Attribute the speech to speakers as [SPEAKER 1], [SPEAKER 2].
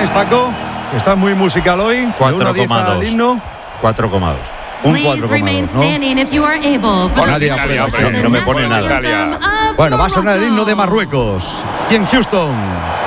[SPEAKER 1] pones, Paco? Que estás muy musical hoy.
[SPEAKER 2] 4,2.
[SPEAKER 1] himno.
[SPEAKER 2] 4,2.
[SPEAKER 1] Un 4,2, ¿no? Nadie aprueba.
[SPEAKER 2] No me pone nada.
[SPEAKER 1] Bueno, va a sonar el himno de Marruecos. Y en Houston.